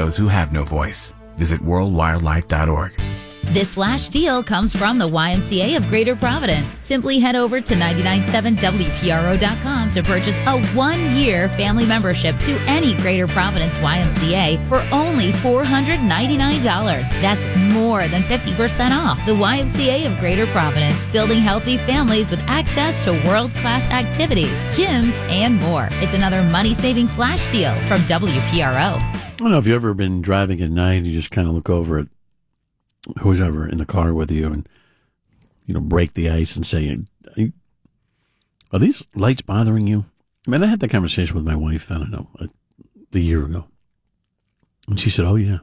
those who have no voice. Visit worldwildlife.org. This flash deal comes from the YMCA of Greater Providence. Simply head over to 997WPRO.com to purchase a 1-year family membership to any Greater Providence YMCA for only $499. That's more than 50% off. The YMCA of Greater Providence, building healthy families with access to world-class activities, gyms, and more. It's another money-saving flash deal from WPRO. I don't know if you've ever been driving at night and you just kind of look over at who's ever in the car with you and, break the ice and say, are these lights bothering you? I mean, I had that conversation with my wife, I don't know, a year ago. And she said, oh, yeah.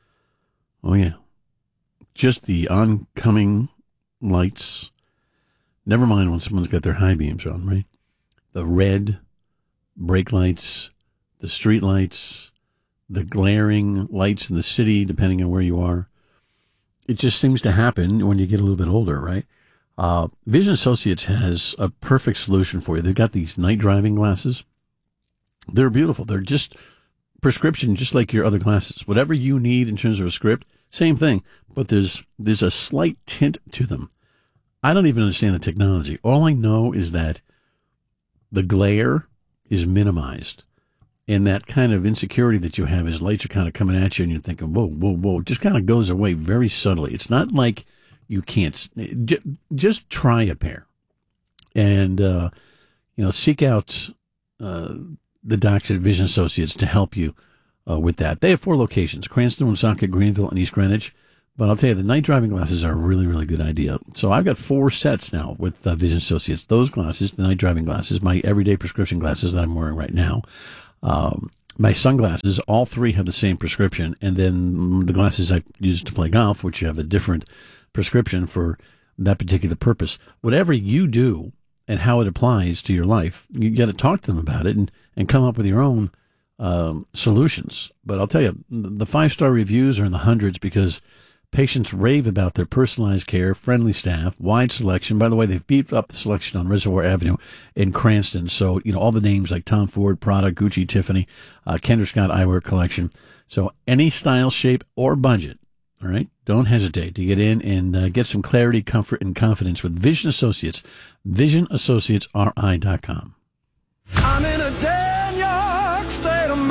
Just the oncoming lights. Never mind when someone's got their high beams on, right? The red brake lights, the street lights, the glaring lights in the city, depending on where you are. It just seems to happen when you get a little bit older, right? Vision Associates has a perfect solution for you. They've got these night driving glasses. They're beautiful. They're just prescription, just like your other glasses. Whatever you need in terms of a script, same thing. But there's a slight tint to them. I don't even understand the technology. All I know is that the glare is minimized. And that kind of insecurity that you have as lights are kind of coming at you and you're thinking, whoa, whoa, whoa, it just kind of goes away very subtly. It's not like you can't, just try a pair and, seek out the docs at Vision Associates to help you with that. They have 4 locations, Cranston, Woonsocket, Greenville, and East Greenwich. But I'll tell you, the night driving glasses are a really, really good idea. So I've got 4 sets now with Vision Associates. Those glasses, the night driving glasses, my everyday prescription glasses that I'm wearing right now. My sunglasses, all 3 have the same prescription, and then the glasses I use to play golf, which have a different prescription for that particular purpose. Whatever you do and how it applies to your life, you got to talk to them about it and come up with your own solutions. But I'll tell you, the 5-star reviews are in the hundreds because patients rave about their personalized care, friendly staff, wide selection. By the way, they've beefed up the selection on Reservoir Avenue in Cranston. So, all the names like Tom Ford, Prada, Gucci, Tiffany, Kendra Scott Eyewear Collection. So any style, shape, or budget, all right, don't hesitate to get in and get some clarity, comfort, and confidence with Vision Associates. VisionAssociatesRI.com. I'm in a damn York state of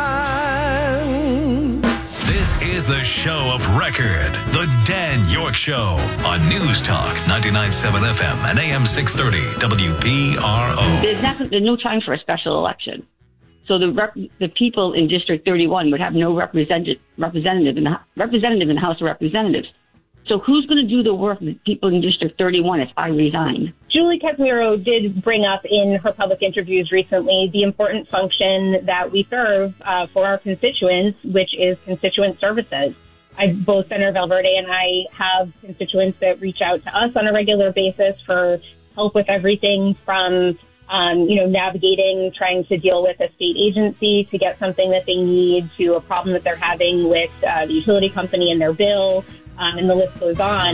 mind. This is the show of record, The Dan York Show, on News Talk 99.7 FM and AM 630 WPRO. There's no time for a special election. So the people in District 31 would have no representative in the House of Representatives. So who's going to do the work of the people in District 31 if I resign? Julie Casimiro did bring up in her public interviews recently the important function that we serve for our constituents, which is constituent services. Both Senator Valverde and I have constituents that reach out to us on a regular basis for help with everything from navigating, trying to deal with a state agency to get something that they need, to a problem that they're having with the utility company and their bill, and the list goes on.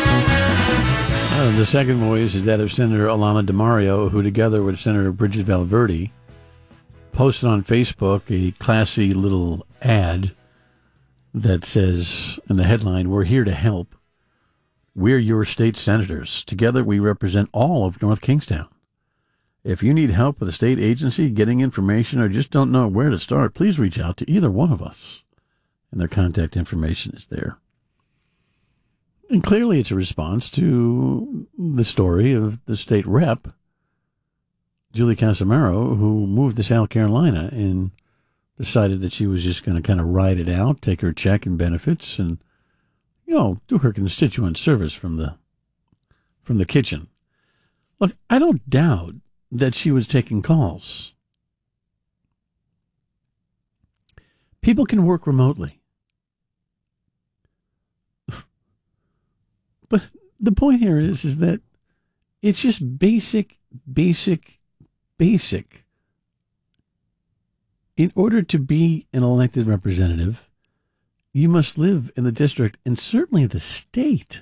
The second voice is that of Senator Alana DeMario, who together with Senator Bridget Valverde posted on Facebook a classy little ad that says, in the headline, "We're here to help. We're your state senators. Together we represent all of North Kingstown. If you need help with a state agency, getting information, or just don't know where to start, please reach out to either one of us." And their contact information is there. And clearly it's a response to the story of the state rep, Julie Casimiro, who moved to South Carolina and decided that she was just going to kind of ride it out, take her check and benefits, and, do her constituent service from the kitchen. Look, I don't doubt that she was taking calls. People can work remotely. But the point here is that it's just basic. In order to be an elected representative, you must live in the district and certainly the state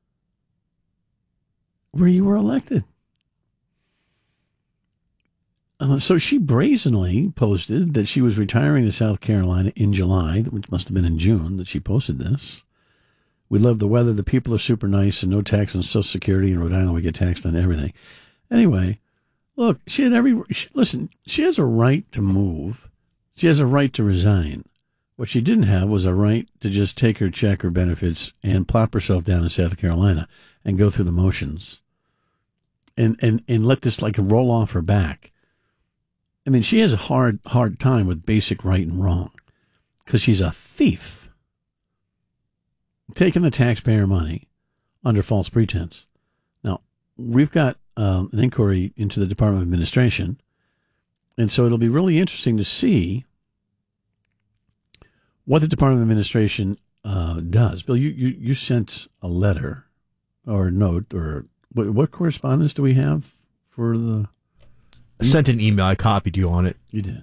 where you were elected. So she brazenly posted that she was retiring to South Carolina in July, which must have been in June that she posted this. We love the weather. The people are super nice and no tax on Social Security. In Rhode Island, we get taxed on everything. Anyway, look, she has a right to move. She has a right to resign. What she didn't have was a right to just take her check or benefits and plop herself down in South Carolina and go through the motions and let this like roll off her back. I mean, she has a hard time with basic right and wrong because she's a thief, taking the taxpayer money under false pretense. Now, we've got an inquiry into the Department of Administration, and so it'll be really interesting to see what the Department of Administration does. Bill, you sent a letter or a note, or what correspondence do we have for the... I sent an email. I copied you on it. You did.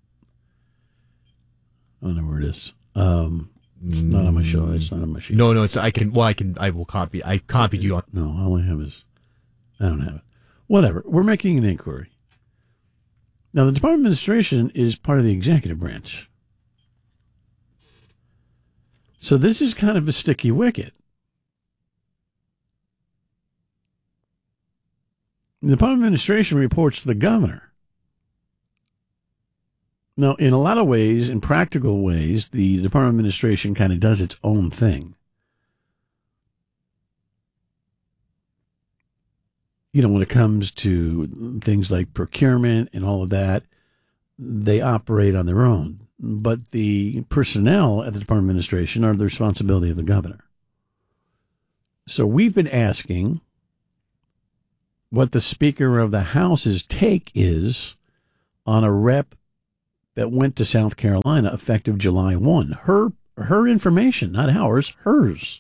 I don't know where it is. It's not on my show. It's not on my sheet. No, it's. I will copy. I copied you on. No, all I have is. I don't have it. Whatever. We're making an inquiry. Now, the Department of Administration is part of the executive branch. So this is kind of a sticky wicket. The Department of Administration reports to the governor. Now, in a lot of ways, in practical ways, the Department of Administration kind of does its own thing. You know, when it comes to things like procurement and all of that, they operate on their own. But the personnel at the Department of Administration are the responsibility of the governor. So we've been asking what the Speaker of the House's take is on a rep that went to South Carolina effective July 1. Her information, not ours, hers.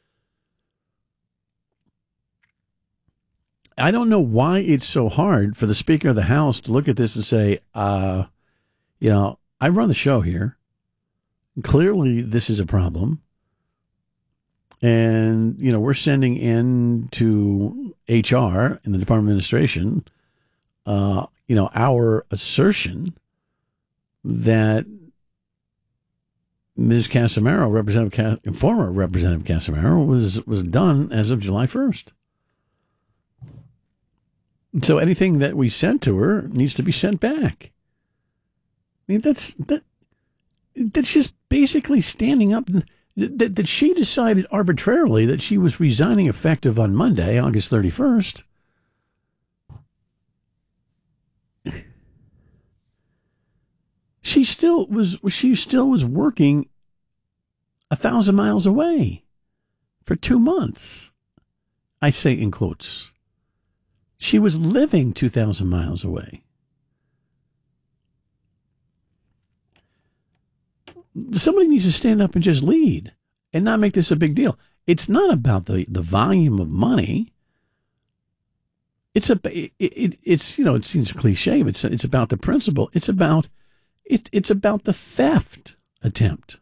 I don't know why it's so hard for the Speaker of the House to look at this and say, I run the show here. Clearly, this is a problem. And, we're sending in to HR in the Department of Administration, our assertion that Ms. Casimiro, former Representative Casimiro, was done as of July 1st. So anything that we sent to her needs to be sent back. I mean, that's just basically standing up. That she decided arbitrarily that she was resigning effective on Monday, August 31st. She still was working 1,000 miles away for 2 months. I say in quotes. She was living 2,000 miles away. Somebody needs to stand up and just lead and not make this a big deal. It's not about the volume of money. It seems cliche, but it's about the principle. It's about the theft attempt.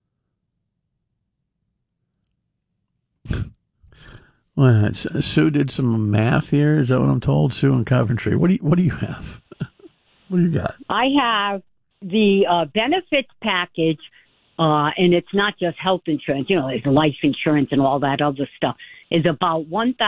Well, Sue did some math here. Is that what I'm told? Sue in Coventry. What do you have? What do you got? I have the benefits package, and it's not just health insurance. There's life insurance and all that other stuff. Is about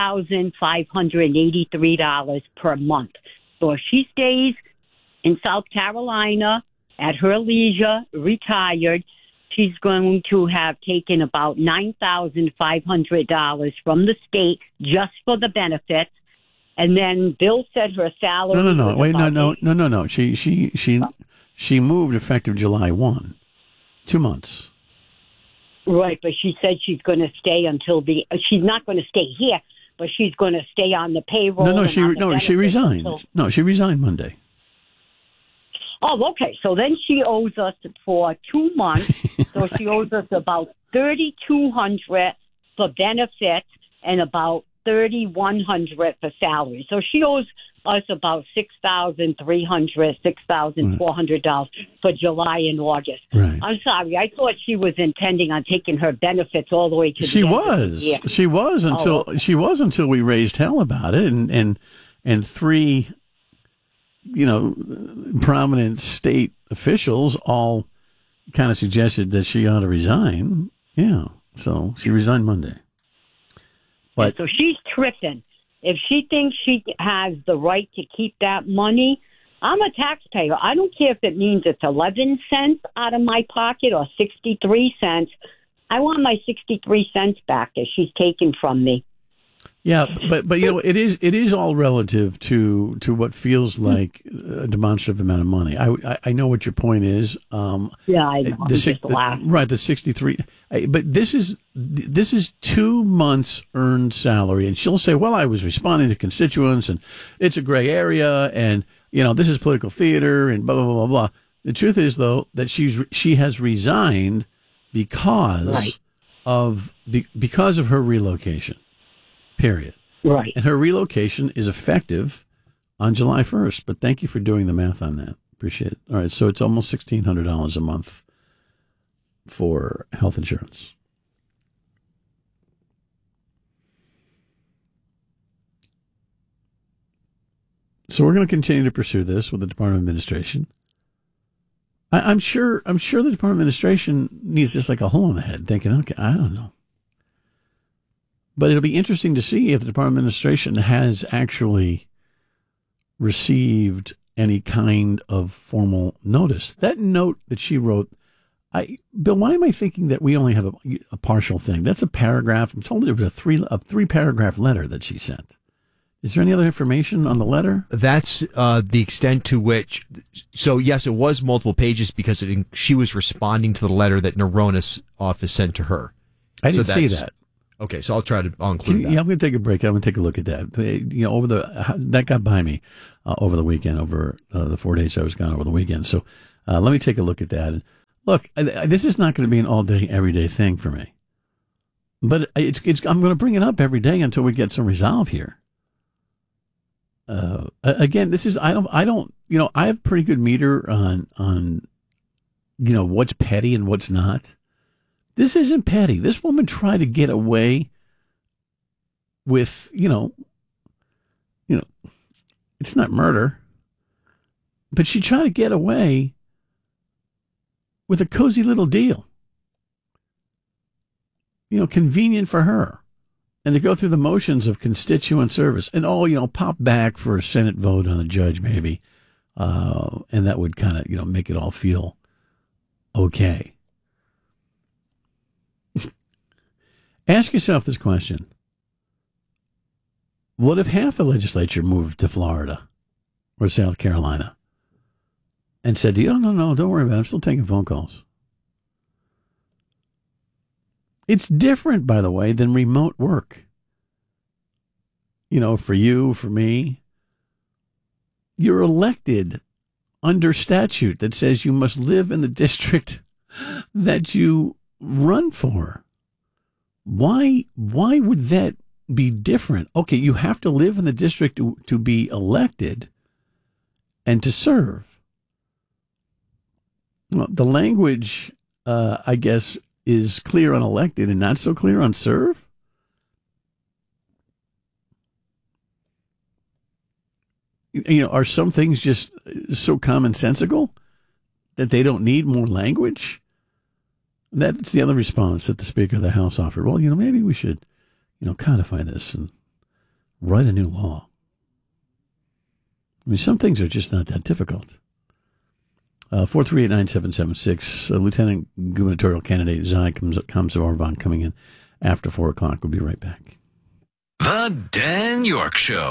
$1,583 per month. So if she stays in South Carolina at her leisure, retired, she's going to have taken about $9,500 from the state just for the benefits. And then Bill said her salary. No. Wait, no. She moved effective July 1. 2 months. Right, but she said she's going to stay until she's not going to stay here, but she's going to stay on the payroll. She resigned. She resigned Monday. Oh, okay. So then she owes us for 2 months. So she owes us about $3,200 for benefits and about $3,100 for salary. So she owes us about $6,300, $6,400 for July and August. Right. I'm sorry. I thought she was intending on taking her benefits all the way to the end of the year. She was until we raised hell about it, and three prominent state officials all kind of suggested that she ought to resign. Yeah, so she resigned Monday. But so she's tripping. If she thinks she has the right to keep that money, I'm a taxpayer. I don't care if it means it's 11 cents out of my pocket or 63 cents. I want my 63 cents back that she's taken from me. Yeah, but it is all relative to what feels like a demonstrative amount of money. I know what your point is. Yeah, I know. The 63. But this is 2 months earned salary, and she'll say, "Well, I was responding to constituents, and it's a gray area, and this is political theater, and blah blah blah blah blah." The truth is, though, that she has resigned because of her relocation. Period. Right. And her relocation is effective on July 1st. But thank you for doing the math on that. Appreciate it. All right. So it's almost $1,600 a month for health insurance. So we're going to continue to pursue this with the Department of Administration. I'm sure the Department of Administration needs just like a hole in the head, thinking, okay, I don't know. But it'll be interesting to see if the Department of Administration has actually received any kind of formal notice. That note that she wrote, Bill, why am I thinking that we only have a partial thing? That's a paragraph. I'm told it was a three paragraph letter that she sent. Is there any other information on the letter? That's the extent to which. So yes, it was multiple pages because she was responding to the letter that Norona's office sent to her. I didn't see that. Okay, so I'll include that. Yeah, I'm going to take a break. I'm going to take a look at that. That got by me over the weekend, over the 4 days I was gone over the weekend. So let me take a look at that. And look, this is not going to be an all day, everyday thing for me. But I'm going to bring it up every day until we get some resolve here. Again, this is I have pretty good meter on what's petty and what's not. This isn't petty. This woman tried to get away with, it's not murder, but she tried to get away with a cozy little deal. Convenient for her. And to go through the motions of constituent service and pop back for a Senate vote on a judge maybe. And that would kind of, make it all feel okay. Ask yourself this question. What if half the legislature moved to Florida or South Carolina and said, no, don't worry about it. I'm still taking phone calls. It's different, by the way, than remote work. For you, for me. You're elected under statute that says you must live in the district that you run for. Why would that be different? Okay, you have to live in the district to be elected and to serve. Well, the language, I guess, is clear on elected and not so clear on serve? Are some things just so commonsensical that they don't need more language? That's the other response that the Speaker of the House offered. Well, maybe we should, codify this and write a new law. I mean, some things are just not that difficult. 438-9776, Lieutenant Gubernatorial Candidate Zai Kamsavarban coming in after 4 o'clock. We'll be right back. The Dan York Show.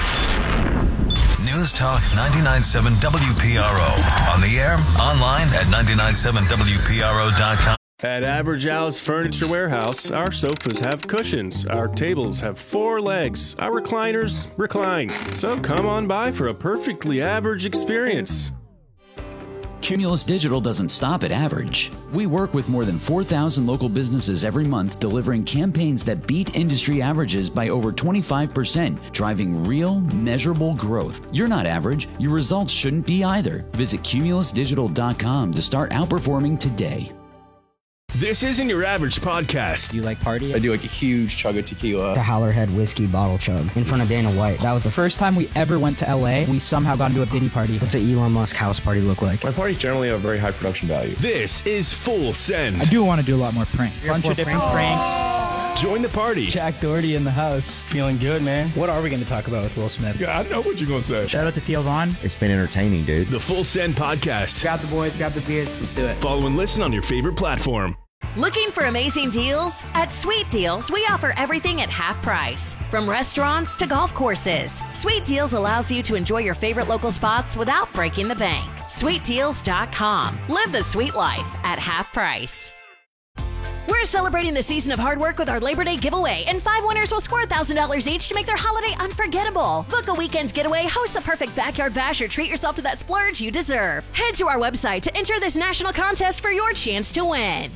News Talk 99.7 WPRO. On the air, online at 997WPRO.com. At Average Al's Furniture Warehouse, our sofas have cushions, our tables have 4 legs, our recliners recline. So come on by for a perfectly average experience. Cumulus Digital doesn't stop at average. We work with more than 4,000 local businesses every month, delivering campaigns that beat industry averages by over 25%, driving real, measurable growth. You're not average. Your results shouldn't be either. Visit cumulusdigital.com to start outperforming today. This isn't your average podcast. Do you like party? I do like a huge chug of tequila. The Howlerhead whiskey bottle chug in front of Dana White. That was the first time we ever went to LA. We somehow got into a Diddy party. What's an Elon Musk house party look like? My parties generally have very high production value. This is Full Send. I do want to do a lot more pranks. Bunch of different pranks. Join the party. Jack Doherty in the house. Feeling good, man. What are we going to talk about with Will Smith? Yeah, I know what you're going to say. Shout out to Theo Vaughn. It's been entertaining, dude. The Full Send Podcast. Grab the boys, grab the beers. Let's do it. Follow and listen on your favorite platform. Looking for amazing deals? At Sweet Deals, we offer everything at half price. From restaurants to golf courses, Sweet Deals allows you to enjoy your favorite local spots without breaking the bank. SweetDeals.com. Live the sweet life at half price. We're celebrating the season of hard work with our Labor Day giveaway, and 5 winners will score $1,000 each to make their holiday unforgettable. Book a weekend getaway, host the perfect backyard bash, or treat yourself to that splurge you deserve. Head to our website to enter this national contest for your chance to win.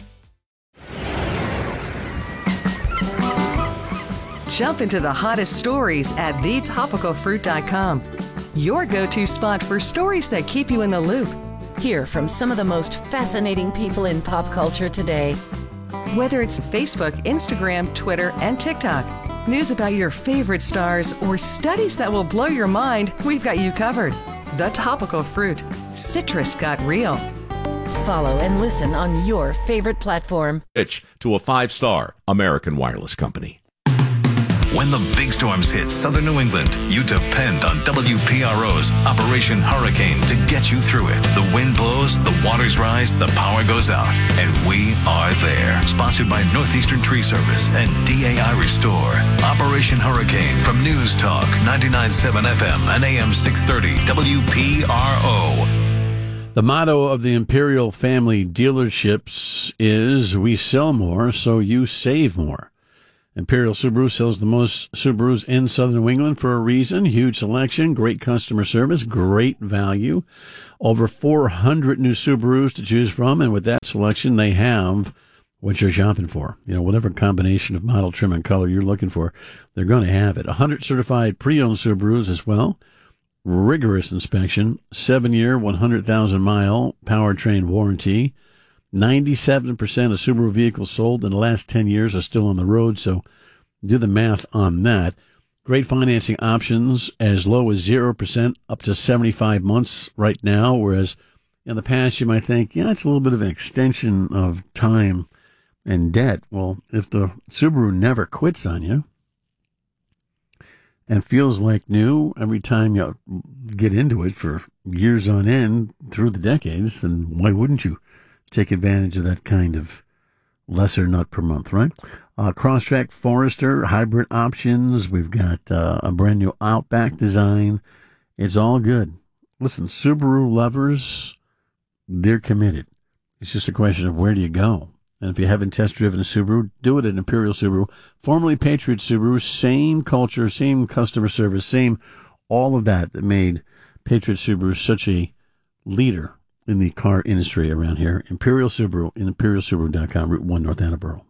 Jump into the hottest stories at thetopicalfruit.com. Your go-to spot for stories that keep you in the loop. Hear from some of the most fascinating people in pop culture today. Whether it's Facebook, Instagram, Twitter, and TikTok, news about your favorite stars, or studies that will blow your mind, we've got you covered. The Topical Fruit. Citrus got real. Follow and listen on your favorite platform. Pitch to a 5-star American wireless company. When the big storms hit southern New England, you depend on WPRO's Operation Hurricane to get you through it. The wind blows, the waters rise, the power goes out, and we are there. Sponsored by Northeastern Tree Service and DAI Restore. Operation Hurricane from News Talk 99.7 FM and AM 630 WPRO. The motto of the Imperial Family Dealerships is, we sell more, so you save more. Imperial Subaru sells the most Subarus in southern New England for a reason. Huge selection, great customer service, great value. Over 400 new Subarus to choose from, and with that selection, they have what you're shopping for. You know, whatever combination of model, trim, and color you're looking for, they're going to have it. 100 certified pre-owned Subarus as well. Rigorous inspection, 7-year, 100,000-mile powertrain warranty. 97% of Subaru vehicles sold in the last 10 years are still on the road, so do the math on that. Great financing options as low as 0% up to 75 months right now, whereas in the past you might think, yeah, it's a little bit of an extension of time and debt. Well, if the Subaru never quits on you and feels like new every time you get into it for years on end through the decades, then why wouldn't you take advantage of that kind of lesser nut per month, right? Crosstrek Forester, hybrid options. We've got a brand new Outback design. It's all good. Listen, Subaru lovers, they're committed. It's just a question of where do you go? And if you haven't test driven a Subaru, do it at Imperial Subaru, formerly Patriot Subaru. Same culture, same customer service, same all of that made Patriot Subaru such a leader in the car industry around here. Imperial Subaru, and imperialsubaru.com, Route 1 North Attleboro.